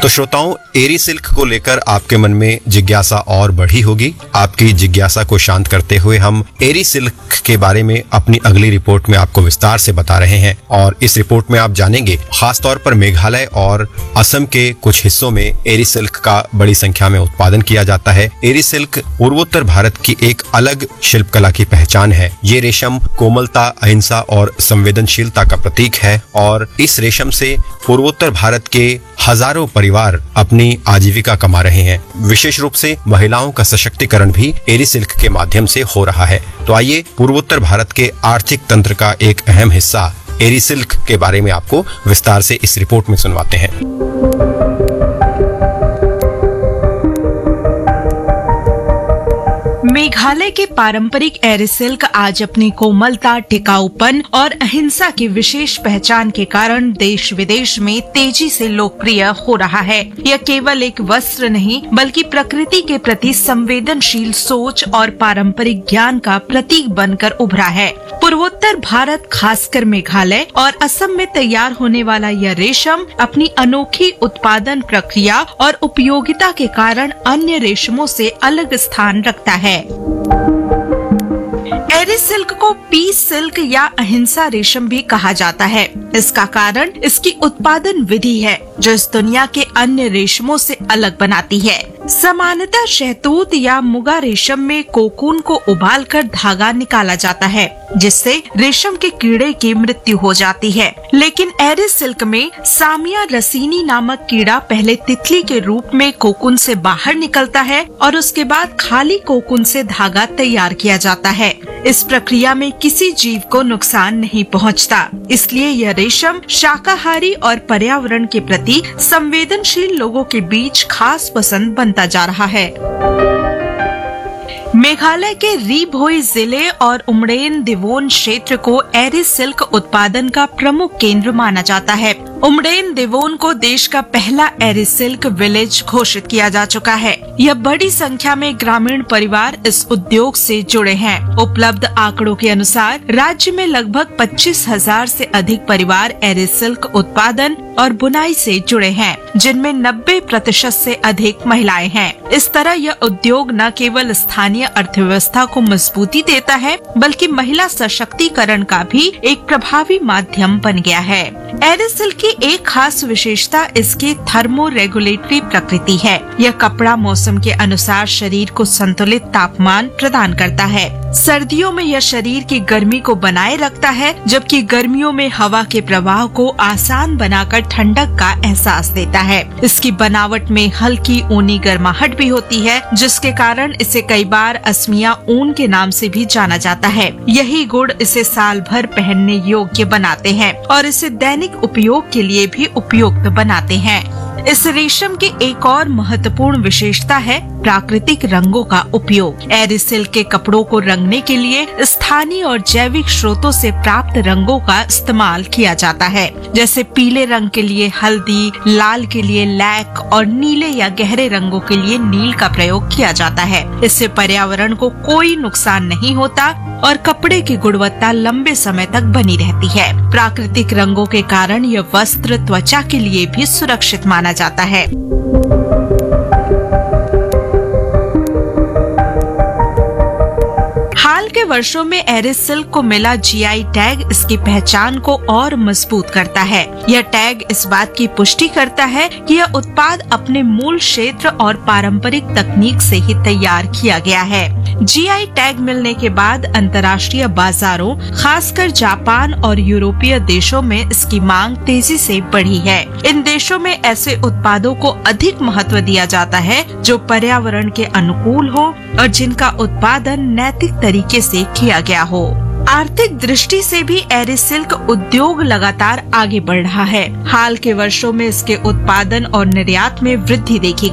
तो श्रोताओं, एरी सिल्क को लेकर आपके मन में जिज्ञासा और बढ़ी होगी। आपकी जिज्ञासा को शांत करते हुए हम एरी सिल्क के बारे में अपनी अगली रिपोर्ट में आपको विस्तार से बता रहे हैं। और इस रिपोर्ट में आप जानेंगे खासतौर पर मेघालय और असम के कुछ हिस्सों में एरी सिल्क का बड़ी संख्या में उत्पादन किया जाता है। एरी सिल्क पूर्वोत्तर भारत की एक अलग शिल्पकला की पहचान है। ये रेशम कोमलता, अहिंसा और संवेदनशीलता का प्रतीक है और इस रेशम से पूर्वोत्तर भारत के हजारों परिवार अपनी आजीविका कमा रहे हैं। विशेष रूप से महिलाओं का सशक्तिकरण भी एरी सिल्क के माध्यम से हो रहा है। तो आइए पूर्वोत्तर भारत के आर्थिक तंत्र का एक अहम हिस्सा एरी सिल्क के बारे में आपको विस्तार से इस रिपोर्ट में सुनवाते हैं। मेघालय के पारंपरिक एरी सिल्क आज अपनी कोमलता, टिकाऊपन और अहिंसा की विशेष पहचान के कारण देश विदेश में तेजी से लोकप्रिय हो रहा है। यह केवल एक वस्त्र नहीं बल्कि प्रकृति के प्रति संवेदनशील सोच और पारंपरिक ज्ञान का प्रतीक बनकर उभरा है। पूर्वोत्तर भारत, खासकर मेघालय और असम में तैयार होने वाला यह रेशम अपनी अनोखी उत्पादन प्रक्रिया और उपयोगिता के कारण अन्य रेशमों से अलग स्थान रखता है। एरी सिल्क को पीस सिल्क या अहिंसा रेशम भी कहा जाता है। इसका कारण इसकी उत्पादन विधि है जो इस दुनिया के अन्य रेशमों से अलग बनाती है। सामान्यतः शहतूत या मुगा रेशम में कोकून को उबालकर धागा निकाला जाता है जिससे रेशम के कीड़े की मृत्यु हो जाती है। लेकिन एरी सिल्क में सामिया रसीनी नामक कीड़ा पहले तितली के रूप में कोकून से बाहर निकलता है और उसके बाद खाली कोकून से धागा तैयार किया जाता है। इस प्रक्रिया में किसी जीव को नुकसान नहीं पहुंचता, इसलिए यह रेशम शाकाहारी और पर्यावरण के प्रति संवेदनशील लोगों के बीच खास पसंद बनता जा रहा है। मेघालय के री भोई जिले और उमड़ेन दिवोन क्षेत्र को एरी सिल्क उत्पादन का प्रमुख केंद्र माना जाता है। उमड़ेन दिवोन को देश का पहला एरी सिल्क विलेज घोषित किया जा चुका है। यह बड़ी संख्या में ग्रामीण परिवार इस उद्योग से जुड़े हैं। उपलब्ध आंकड़ों के अनुसार राज्य में लगभग 25,000 से अधिक परिवार एरी सिल्क उत्पादन और बुनाई से जुड़े हैं, जिनमें 90% से अधिक महिलाएं हैं। इस तरह यह उद्योग न केवल स्थानीय अर्थव्यवस्था को मजबूती देता है बल्कि महिला सशक्तिकरण का भी एक प्रभावी माध्यम बन गया है। एरी सिल्क की एक खास विशेषता इसकी थर्मो रेगुलेटरी प्रकृति है। यह कपड़ा मौसम के अनुसार शरीर को संतुलित तापमान प्रदान करता है। सर्दियों में यह शरीर की गर्मी को बनाए रखता है जबकि गर्मियों में हवा के प्रवाह को आसान बनाकर ठंडक का एहसास देता है। इसकी बनावट में हल्की ऊनी गर्माहट भी होती है जिसके कारण इसे कई बार असमिया ऊन के नाम से भी जाना जाता है। यही गुण इसे साल भर पहनने योग्य बनाते हैं और इसे दैनिक उपयोग के लिए भी उपयुक्त बनाते हैं। इस रेशम की एक और महत्वपूर्ण विशेषता है प्राकृतिक रंगों का उपयोग। एरी सिल्क के कपड़ों को रंगने के लिए स्थानीय और जैविक स्रोतों से प्राप्त रंगों का इस्तेमाल किया जाता है, जैसे पीले रंग के लिए हल्दी, लाल के लिए लैक और नीले या गहरे रंगों के लिए नील का प्रयोग किया जाता है। इससे पर्यावरण को कोई नुकसान नहीं होता और कपड़े की गुणवत्ता लंबे समय तक बनी रहती है। प्राकृतिक रंगों के कारण यह वस्त्र त्वचा के लिए भी सुरक्षित माना जाता है। हाल के वर्षों में एरी सिल्क को मिला जीआई टैग इसकी पहचान को और मजबूत करता है। यह टैग इस बात की पुष्टि करता है कि यह उत्पाद अपने मूल क्षेत्र और पारंपरिक तकनीक से ही तैयार किया गया है। जीआई टैग मिलने के बाद अंतर्राष्ट्रीय बाजारों, खासकर जापान और यूरोपीय देशों में इसकी मांग तेजी से बढ़ी है। इन देशों में ऐसे उत्पादों को अधिक महत्व दिया जाता है जो पर्यावरण के अनुकूल हो और जिनका उत्पादन नैतिक तरीके से किया गया हो। आर्थिक दृष्टि से भी एरी सिल्क उद्योग लगातार आगे बढ़ रहा है। हाल के वर्षों में इसके उत्पादन और निर्यात में वृद्धि देखी